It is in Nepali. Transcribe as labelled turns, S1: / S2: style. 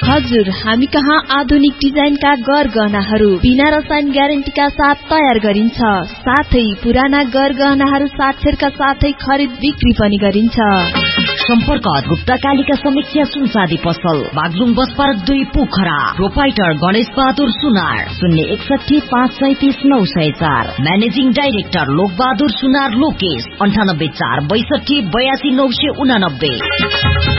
S1: हजुर, हामी कहाँ आधुनिक डिजाइनका गहनाहरू बिना रसायन ग्यारेन्टीका साथ तयार गरिन्छ। साथै पुराना गहनाहरू साक्षरका साथै खरिद बिक्री पनि गरिन्छ।
S2: सम्पर्क गुप्ता कालिका समीक्षा सुनसादी पसल, Baglung bus park 2 Pokhara. Proprietor Ganesh Bahadur सुनार, 061 537 904। म्यानेजिङ डाइरेक्टर लोक बहादुर सुनार लोकेश, 98 4 62 82 989।